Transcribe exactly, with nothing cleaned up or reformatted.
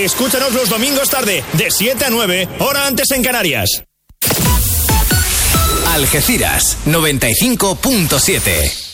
Escúchanos los domingos tarde, de siete a nueve, hora antes en Canarias. Algeciras, noventa y cinco punto siete.